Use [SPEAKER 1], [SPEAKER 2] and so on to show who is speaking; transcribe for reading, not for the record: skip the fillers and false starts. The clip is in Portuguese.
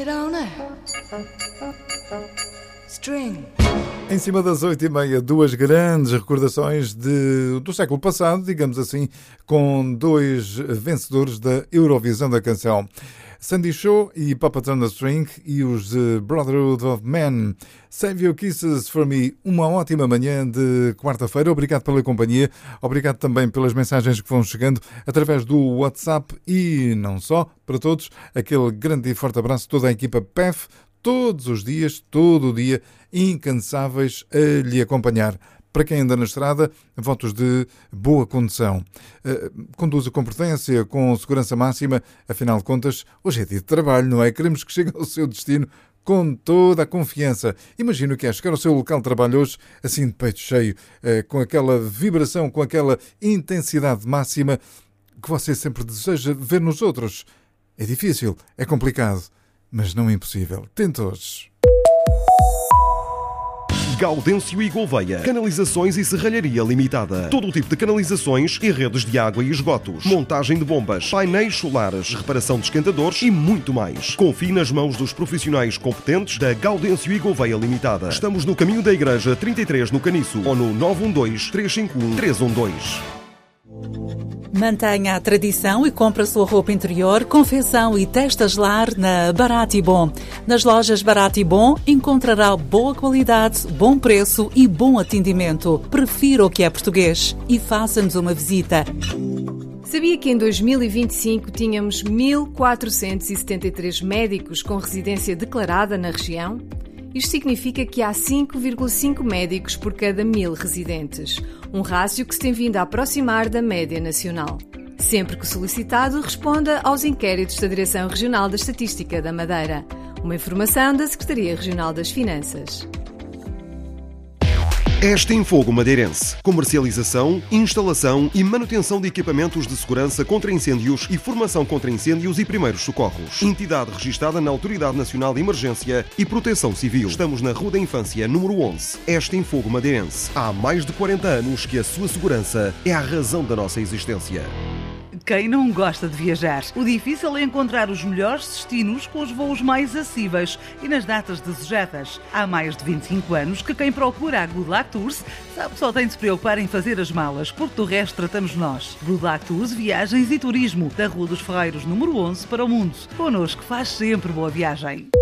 [SPEAKER 1] Em cima das 8h30, duas grandes recordações do século passado, digamos assim, com dois vencedores da Eurovisão da canção. Sandy Shaw e Puppets on the String e os Brotherhood of Men. Save Your Kisses for Me. Uma ótima manhã de quarta-feira. Obrigado pela companhia. Obrigado também pelas mensagens que vão chegando através do WhatsApp e não só. Para todos, aquele grande e forte abraço a toda a equipa PEF. Todos os dias, todo o dia, incansáveis a lhe acompanhar. Para quem anda na estrada, votos de boa condução. Conduza com prudência, com segurança máxima. Afinal de contas, hoje é dia de trabalho, não é? Queremos que chegue ao seu destino com toda a confiança. Imagino que é chegar ao seu local de trabalho hoje, assim de peito cheio, com aquela vibração, com aquela intensidade máxima que você sempre deseja ver nos outros. É difícil, é complicado, mas não é impossível. Tente hoje.
[SPEAKER 2] Gaudêncio e Gouveia. Canalizações e Serralharia Limitada. Todo o tipo de canalizações e redes de água e esgotos. Montagem de bombas, painéis solares, reparação de esquentadores e muito mais. Confie nas mãos dos profissionais competentes da Gaudêncio e Gouveia Limitada. Estamos no caminho da Igreja 33 no Caniço ou no 912-351-312.
[SPEAKER 3] Mantenha a tradição e compre a sua roupa interior, confecção e testas lar na Barato e Bom. Nas lojas Barato e Bom encontrará boa qualidade, bom preço e bom atendimento. Prefira o que é português e faça-nos uma visita.
[SPEAKER 4] Sabia que em 2025 tínhamos 1.473 médicos com residência declarada na região? Isto significa que há 5,5 médicos por cada 1.000 residentes, um rácio que se tem vindo a aproximar da média nacional. Sempre que solicitado, responda aos inquéritos da Direção Regional da Estatística da Madeira. Uma informação da Secretaria Regional das Finanças.
[SPEAKER 2] Extin Fogo Madeirense. Comercialização, instalação e manutenção de equipamentos de segurança contra incêndios e formação contra incêndios e primeiros socorros. Entidade registada na Autoridade Nacional de Emergência e Proteção Civil. Estamos na Rua da Infância, número 11. Extin Fogo Madeirense. Há mais de 40 anos que a sua segurança é a razão da nossa existência.
[SPEAKER 5] Quem não gosta de viajar? O difícil é encontrar os melhores destinos com os voos mais acessíveis e nas datas desejadas. Há mais de 25 anos que quem procura a Good Luck Tours sabe que só tem de se preocupar em fazer as malas, porque do resto tratamos nós. Good Luck Tours, Viagens e Turismo, da Rua dos Ferreiros, número 11, para o mundo. Connosco faz sempre boa viagem.